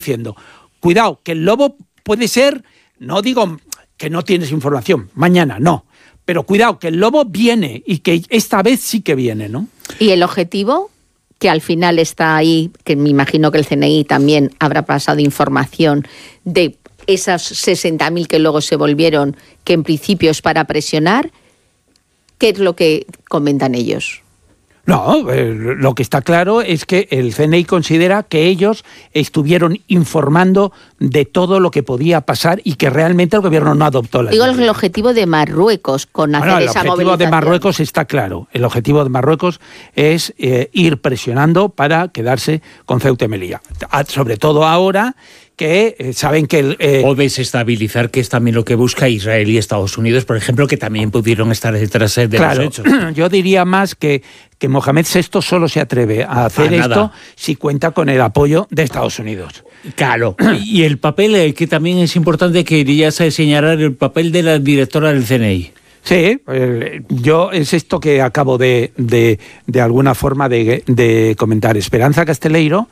diciendo, cuidado, que el lobo puede ser, no digo que no tienes información, mañana no, pero cuidado, que el lobo viene y que esta vez sí que viene, ¿no? ¿Y el objetivo? Que al final está ahí, que me imagino que el CNI también habrá pasado información de esas 60.000 que luego se volvieron, que en principio es para presionar. ¿Qué es lo que comentan ellos? No, lo que está claro es que el CNI considera que ellos estuvieron informando de todo lo que podía pasar y que realmente el gobierno no adoptó la Digo, el objetivo de Marruecos con hacer esa movilización. El objetivo de Marruecos está claro. El objetivo de Marruecos es ir presionando para quedarse con Ceuta y Melilla. Sobre todo ahora que saben que... o desestabilizar, que es también lo que busca Israel y Estados Unidos, por ejemplo, que también pudieron estar detrás de los hechos. Yo diría más que Mohamed VI solo se atreve a hacer esto si cuenta con el apoyo de Estados Unidos. Claro. Y el papel, que también es importante, que querías señalar el papel de la directora del CNI. Sí, yo es esto que acabo de alguna forma de comentar. Esperanza Casteleiro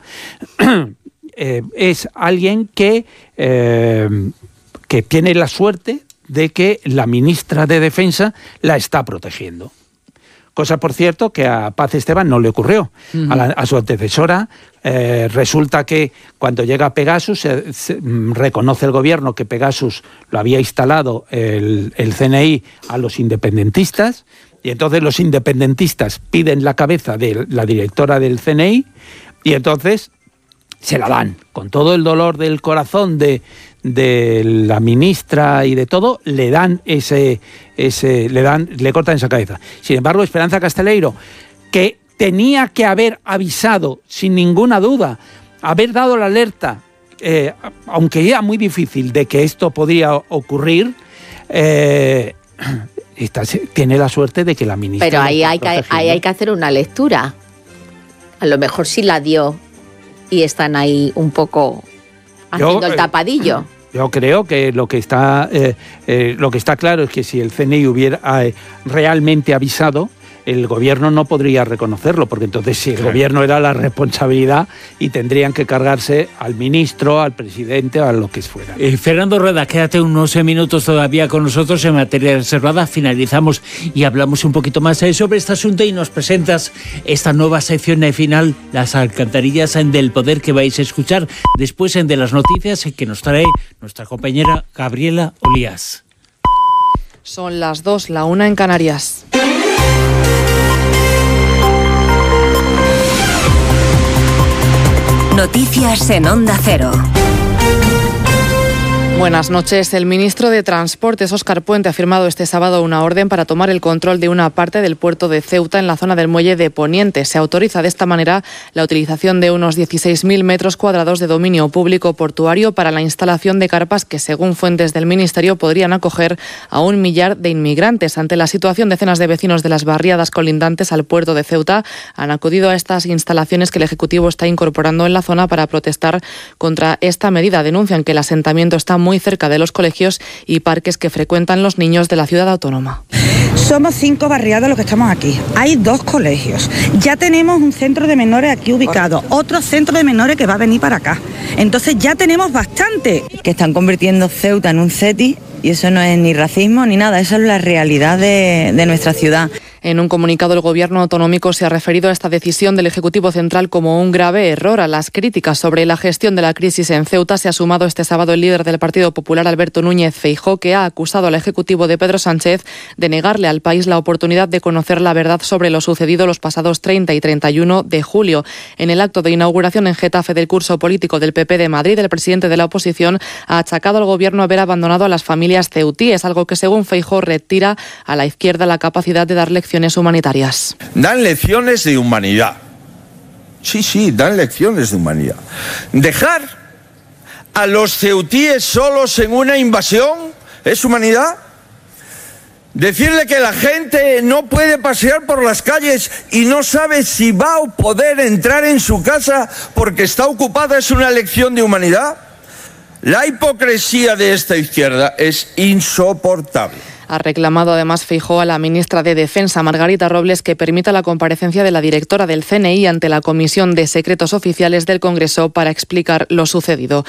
es alguien que tiene la suerte de que la ministra de Defensa la está protegiendo. Cosa, por cierto, que a Paz Esteban no le ocurrió. A su antecesora resulta que cuando llega Pegasus, reconoce el gobierno que Pegasus lo había instalado el CNI a los independentistas, y entonces los independentistas piden la cabeza de la directora del CNI y entonces se la dan. Con todo el dolor del corazón de la ministra y de todo, le cortan esa cabeza. Sin embargo, Esperanza Casteleiro, que tenía que haber avisado sin ninguna duda, haber dado la alerta, aunque era muy difícil, de que esto podría ocurrir, tiene la suerte de que la ministra... Pero ahí hay que hacer una lectura. A lo mejor sí la dio y están ahí un poco haciendo el tapadillo. Yo creo que lo que está claro es que si el CNI hubiera realmente avisado, el gobierno no podría reconocerlo, porque entonces si el gobierno era la responsabilidad y tendrían que cargarse al ministro, al presidente, a lo que fuera. Fernando Rueda, quédate unos minutos todavía con nosotros en materia reservada. Finalizamos y hablamos un poquito más sobre este asunto y nos presentas esta nueva sección final, las alcantarillas del poder, que vais a escuchar después de las noticias que nos trae nuestra compañera Gabriela Olías. Son las 2, la 1 en Canarias. Noticias en Onda Cero. Buenas noches. El ministro de Transportes, Óscar Puente, ha firmado este sábado una orden para tomar el control de una parte del puerto de Ceuta en la zona del muelle de Poniente. Se autoriza de esta manera la utilización de unos 16.000 metros cuadrados de dominio público portuario para la instalación de carpas que, según fuentes del ministerio, podrían acoger a 1 millar de inmigrantes. Ante la situación, decenas de vecinos de las barriadas colindantes al puerto de Ceuta han acudido a estas instalaciones que el Ejecutivo está incorporando en la zona para protestar contra esta medida. Denuncian que el asentamiento está muy cerca de los colegios y parques que frecuentan los niños de la ciudad autónoma. Somos 5 barriadas los que estamos aquí. Hay 2 colegios. Ya tenemos un centro de menores aquí ubicado, otro centro de menores que va a venir para acá. Entonces ya tenemos bastante. Que están convirtiendo Ceuta en un CETI y eso no es ni racismo ni nada, eso es la realidad de nuestra ciudad. En un comunicado, el Gobierno autonómico se ha referido a esta decisión del Ejecutivo Central como un grave error. A las críticas sobre la gestión de la crisis en Ceuta se ha sumado este sábado el líder del Partido Popular, Alberto Núñez Feijóo, que ha acusado al Ejecutivo de Pedro Sánchez de negarle al país la oportunidad de conocer la verdad sobre lo sucedido los pasados 30 y 31 de julio. En el acto de inauguración en Getafe del curso político del PP de Madrid, el presidente de la oposición ha achacado al Gobierno haber abandonado a las familias ceutíes, algo que, según Feijóo, retira a la izquierda la capacidad de dar lecciones humanitarias. Dan lecciones de humanidad. Sí, dan lecciones de humanidad. Dejar a los ceutíes solos en una invasión es humanidad. Decirle que la gente no puede pasear por las calles y no sabe si va a poder entrar en su casa porque está ocupada es una lección de humanidad. La hipocresía de esta izquierda es insoportable. Ha reclamado además Feijóo a la ministra de Defensa, Margarita Robles, que permita la comparecencia de la directora del CNI ante la Comisión de Secretos Oficiales del Congreso para explicar lo sucedido.